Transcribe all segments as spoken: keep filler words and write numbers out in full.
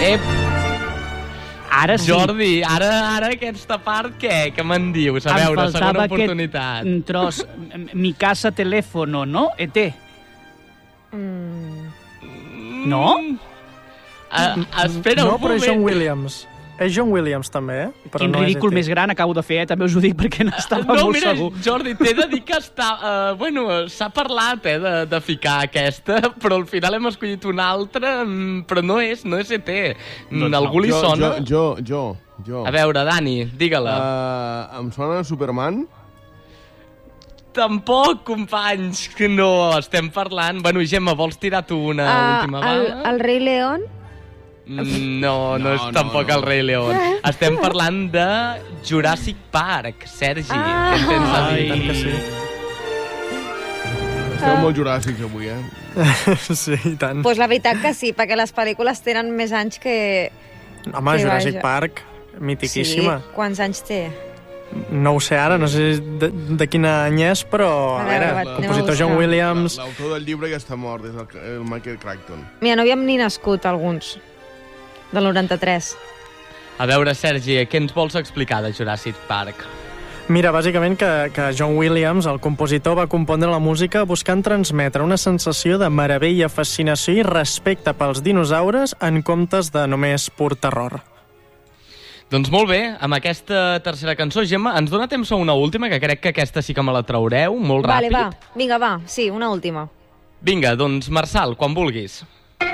Ep! Ara sí. Jordi, ara, ara aquesta part, què? Què me'n dius? A veure, segona oportunitat. Em faltava aquest tros. Mi casa teléfono, no? E te. Mm. No? Uh, espera no, un moment. però és John Williams. És John Williams, també, eh? Però Quin no ridícul és més gran acabo de fer, eh? També us ho dic perquè n'estava no, molt mira, segur. Jordi, t'he de dir que està... Uh, bueno, s'ha parlat, eh, de, de ficar aquesta, però al final hem escollit una altra, però no és, no és E T. Doncs Algú no. li jo, sona? Jo, jo, jo, jo. A veure, Dani, digue-la. Uh, em sona Superman? Tampoc, companys, que no estem parlant. Bueno, Gemma, vols tirar tu una Uh, última el, bala? el rei León? No, no, No, és no, tampoc no. el rei León. Estem parlant de Jurassic Park, Sergi. Ah. Què en tens a dir? Tant que sí. Esteu molt juràssics avui, eh? Sí, i tant. Doncs pues la veritat que sí, perquè les pel·lícules tenen més anys que... Home, que Jurassic vaja. Park, mitiquíssima. Sí, quants anys té? No ho sé ara, no sé de, de quin any és, però a, A veure, veure, va, compositor anem a John buscar. Williams... L'autor del llibre ja està mort, és el, el Michael Crichton. Mira, no havíem ni nascut, alguns, del noranta-tres. A veure, Sergi, què ens vols explicar de Jurassic Park? Mira, bàsicament que, que John Williams, el compositor, va compondre la música buscant transmetre una sensació de meravella, fascinació i respecte pels dinosaures en comptes de només pur terror. Doncs molt bé, amb aquesta tercera cançó, Gemma, ens dona temps a una última, que crec que aquesta sí que me la traureu, molt Vale, ràpid. va, vinga, va, sí, una última. Vinga, doncs, Marçal, quan vulguis.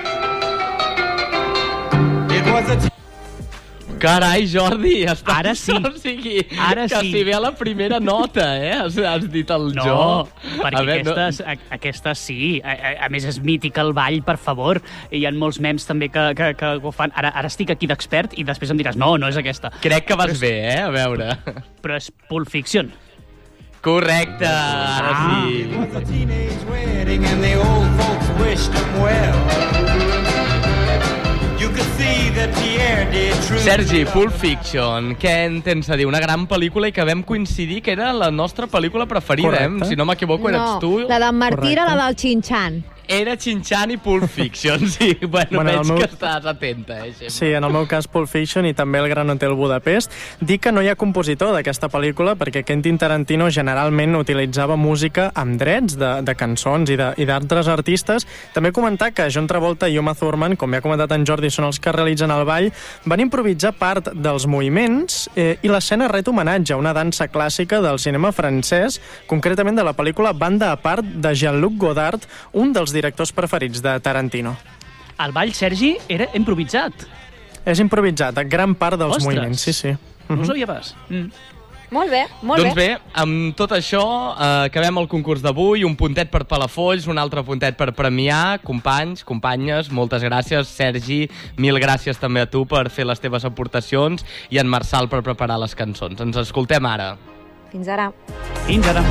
Carai, Jordi, estàs... Ara sí. O sigui, Ara que sí. si ve a la primera nota, eh? Has, has dit el No, jo. perquè A veure, aquestes, a, aquestes sí. A, a, a més, és mític el ball, per favor. Hi ha molts memes també que, que, que ho fan. Ara, ara estic aquí d'expert i després em diràs, no, no és aquesta. Crec que vas bé, eh? A veure. Però és Pulp Fiction. Correcte, ara Ah. sí. was a teenage wedding and the old folks wished him well. You could see that Pierre did truly Sergi, love Pulp the Fiction, què en tens a dir? Una gran pel·lícula i que vam coincidir que era la nostra pel·lícula preferida, Correcte. eh? Si no m'equivoco, eres No, tu. la d'en Martí era Correcte. la del Xinxan. Era Chin-Chan i Pulp Fiction, sí. Bueno, Bueno, veig el meu- que estàs atenta, eh, Gemma? Sí, en el meu cas Pulp Fiction i també el Gran Hotel Budapest. Dic que no hi ha compositor d'aquesta pel·lícula perquè Quentin Tarantino generalment utilitzava música amb drets de, de cançons i de- i d'altres artistes. També comentar que John Travolta i Uma Thurman, com ja ha comentat en Jordi, són els que realitzen el ball, van improvisar part dels moviments eh, i l'escena ret homenatge a una dansa clàssica del cinema francès, concretament de la pel·lícula Banda a part de Jean-Luc Godard, un dels directors preferits de Tarantino. El ball, Sergi, era improvisat. És improvisat, a gran part dels Ostres. moviments, sí, sí. No ho sabia pas. Mm. Molt bé, molt Doncs bé. bé, amb tot això eh, acabem el concurs d'avui, un puntet per Palafolls, un altre puntet per premiar, companys, companyes, moltes gràcies, Sergi, mil gràcies també a tu per fer les teves aportacions i en Marçal per preparar les cançons. Ens escoltem ara. Fins ara. Fins ara.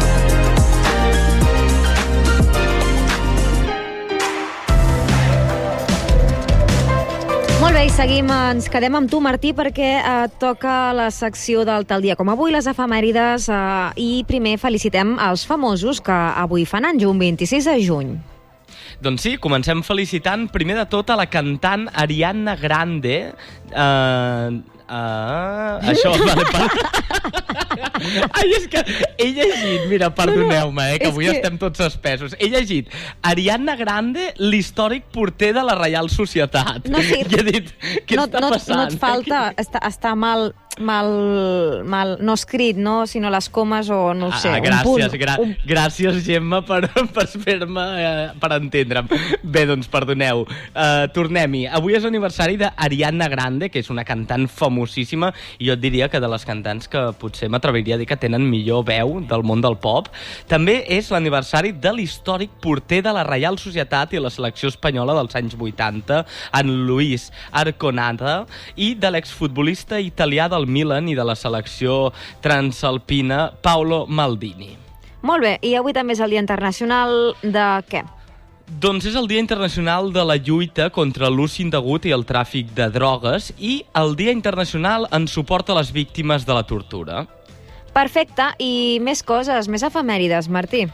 Molt bé, i seguim, ens quedem amb tu, Martí, perquè eh, toca la secció del tal dia com avui, les efemèrides, eh, i primer felicitem els famosos que avui fan anys, un vint-i-sis de juny. Doncs sí, comencem felicitant primer de tot a la cantant Ariana Grande. Uh, uh, això, vale, per... Ai, és que he llegit, mira, perdoneu-me, eh, que és avui que- estem tots espessos. He llegit Ariana Grande, l'històric porter de la Reial Societat. No, sí. I he dit, què no, està no, passant? no et falta, està, està mal, mal, mal, no escrit, no? Sinó les comes o no ho sé, ah, un gràcies, punt. gra un... gràcies, Gemma, per, per fer-me, eh, per entendre'm. Bé, doncs, perdoneu. Uh, Tornem-hi. Avui és aniversari d'Ariana Grande, que és una cantant famosíssima, i jo et diria que de les cantants que potser m'atreviria a dir que tenen millor veu del món del pop. També és l'aniversari de l'històric porter de la Reial Societat i la selecció espanyola dels anys vuitanta, en Luis Arconada, i de l'exfutbolista italià del Milan i de la selecció transalpina, Paolo Maldini. Molt bé, i avui també és el Dia Internacional de què? Doncs és el Dia Internacional de la lluita contra l'ús indegut i el tràfic de drogues i el Dia Internacional en suport a les víctimes de la tortura. Perfecte, i més coses, més efemèrides, Martí.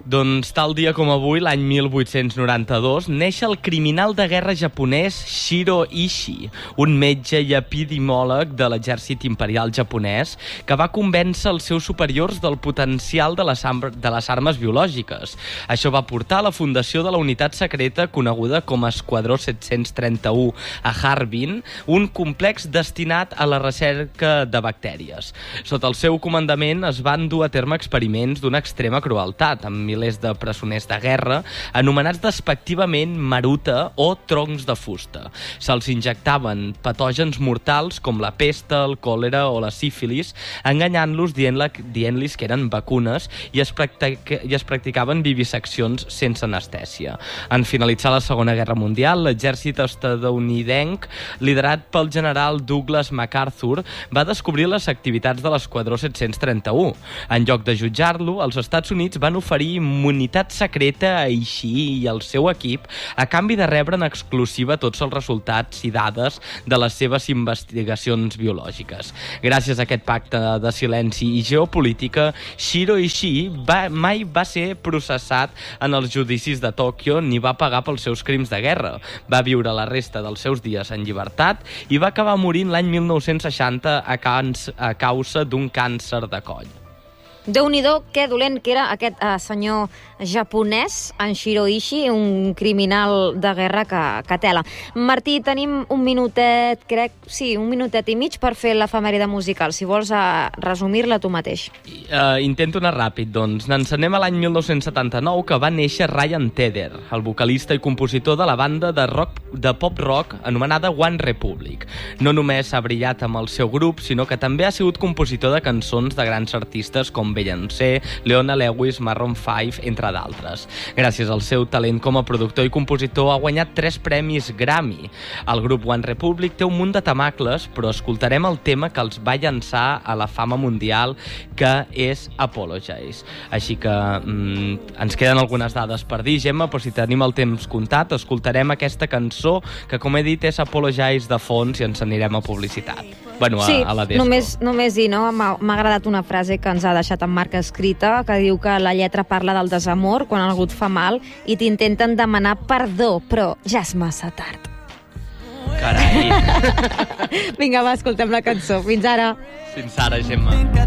Doncs tal dia com avui, l'any mil vuit-cents noranta-dos, neix el criminal de guerra japonès Shiro Ishii, un metge i epidemiòleg de l'exèrcit imperial japonès que va convèncer els seus superiors del potencial de les, de les armes biològiques. Això va portar a la fundació de la unitat secreta coneguda com a Esquadró set-cents trenta-u a Harbin, un complex destinat a la recerca de bactèries. Sota el seu comandament es van dur a terme experiments d'una extrema crueltat, amb milers de presoners de guerra, anomenats despectivament Maruta o troncs de fusta. Se'ls injectaven patògens mortals com la pesta, el còlera o la sífilis, enganyant-los dient-los dient que eren vacunes i es, practic i es practicaven viviseccions sense anestèsia. En finalitzar la Segona Guerra Mundial, l'exèrcit estatunidenc, liderat pel general Douglas MacArthur, va descobrir les activitats de l'Esquadró set-cents trenta-u. En lloc de jutjar-lo, els Estats Units van oferir immunitat secreta a Ishii i al seu equip a canvi de rebre en exclusiva tots els resultats i dades de les seves investigacions biològiques. Gràcies a aquest pacte de silenci i geopolítica, Shiro Ishii va, mai va ser processat en els judicis de Tòquio ni va pagar pels seus crims de guerra. Va viure la resta dels seus dies en llibertat i va acabar morint l'any mil nou-cents seixanta a, a causa d'un càncer de coll. Déu-n'hi-do, que dolent que era aquest eh, senyor japonès, en Shiro Ishii, un criminal de guerra que, que tela. Martí, tenim un minutet, crec, sí, un minutet i mig per fer l'efemèride musical. Si vols uh, resumir-la tu mateix. Uh, intento anar ràpid, doncs. Ens anem a l'any mil nou-cents setanta-nou, que va néixer Ryan Tedder, el vocalista i compositor de la banda de, rock, de pop-rock anomenada One Republic. No només ha brillat amb el seu grup, sinó que també ha sigut compositor de cançons de grans artistes com Beyoncé, Leona Lewis, Maroon cinc, entre d'altres. Gràcies al seu talent com a productor i compositor ha guanyat tres premis Grammy. El grup One Republic té un munt de temacles, però escoltarem el tema que els va llançar a la fama mundial, que és Apologize. Així que mm, ens queden algunes dades per dir, Gemma, però si tenim el temps comptat, escoltarem aquesta cançó que, com he dit, és Apologize de fons i ens anirem a publicitat. Bueno, a, sí, a la disco. només, només dir, no? M'ha agradat una frase que ens ha deixat en Marc escrita, que diu que la lletra parla del desamor quan algú et fa mal i t'intenten demanar perdó, però ja és massa tard. Carai. Vinga, va, escoltem la cançó. Fins ara. Fins ara, Gemma.